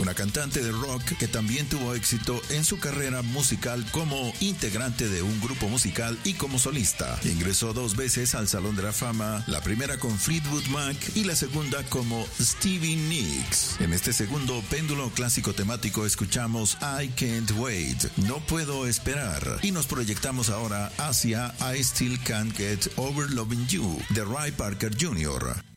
una cantante de rock que también tuvo éxito en su carrera musical como integrante de un grupo musical y como solista. Ingresó 2 veces al Salón de la Fama, la primera con Fleetwood Mac y la segunda como Stevie Nicks. En este segundo péndulo clásico temático escuchamos I Can't Wait, No Puedo Esperar, y nos proyectamos ahora hacia I Still Can't Get Over Loving You, de Ray Parker Jr.